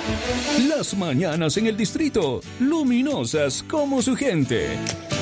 Las mañanas en el distrito, luminosas como su gente.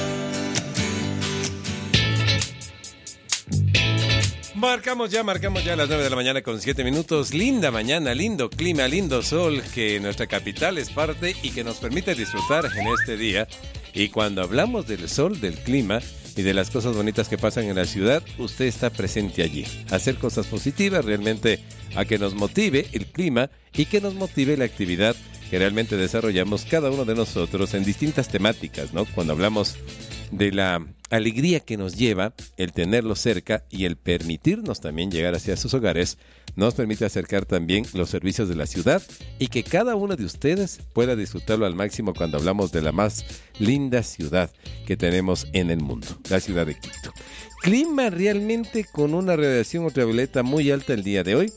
Marcamos ya las 9 de la mañana con 7 minutos. Linda mañana, lindo clima, lindo sol que nuestra capital es parte y que nos permite disfrutar en este día. Y cuando hablamos del sol, del clima y de las cosas bonitas que pasan en la ciudad, usted está presente allí. Hacer cosas positivas realmente a que nos motive el clima y que nos motive la actividad que realmente desarrollamos cada uno de nosotros en distintas temáticas, ¿no? Cuando hablamos de la alegría que nos lleva el tenerlo cerca y el permitirnos también llegar hacia sus hogares, nos permite acercar también los servicios de la ciudad y que cada uno de ustedes pueda disfrutarlo al máximo cuando hablamos de la más linda ciudad que tenemos en el mundo, la ciudad de Quito. Clima realmente con una radiación ultravioleta muy alta el día de hoy.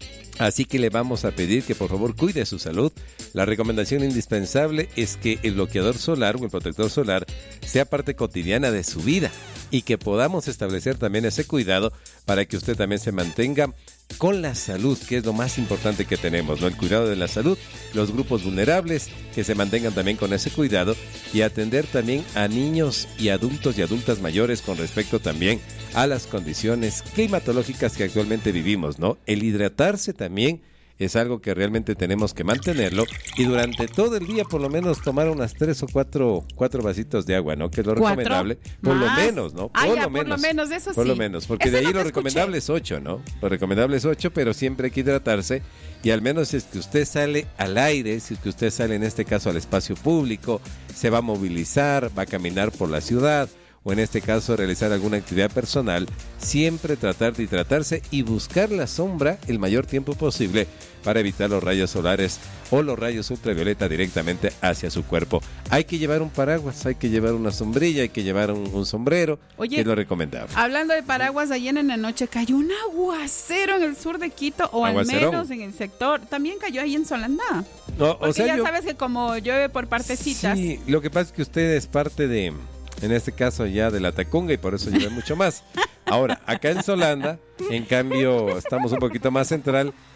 Así que le vamos a pedir que por favor cuide su salud. La recomendación indispensable es que el bloqueador solar o el protector solar sea parte cotidiana de su vida y que podamos establecer también ese cuidado para que usted también se mantenga con la salud, que es lo más importante que tenemos, ¿no? El cuidado de la salud, los grupos vulnerables, que se mantengan también con ese cuidado y atender también a niños y adultos y adultas mayores con respecto también a las condiciones climatológicas que actualmente vivimos, ¿no? El hidratarse también es algo que realmente tenemos que mantenerlo y durante todo el día por lo menos tomar unas 3 o 4 vasitos de agua, ¿no? Que es lo recomendable. Por lo menos, ¿no? Por lo menos, eso sí. Por lo menos, porque eso de ahí lo lo recomendable es 8, ¿no? Lo recomendable es 8, pero siempre hay que hidratarse y al menos si es que usted sale al aire, si es que usted sale en este caso al espacio público, se va a movilizar, va a caminar por la ciudad, o en este caso realizar alguna actividad personal, siempre tratar de hidratarse y buscar la sombra el mayor tiempo posible para evitar los rayos solares o los rayos ultravioleta directamente hacia su cuerpo. Hay que llevar un paraguas, hay que llevar una sombrilla, hay que llevar un sombrero, que es lo recomendable. Hablando de paraguas, ayer en la noche cayó un aguacero en el sur de Quito, o ¿Aguacerón? al menos en el sector. También cayó ahí en Solanda. No, porque ya sabes que como llueve por partecitas. Sí, lo que pasa es que usted es parte de, en este caso ya de la Tacunga y por eso llueve mucho más. Ahora, acá en Solanda, en cambio, estamos un poquito más central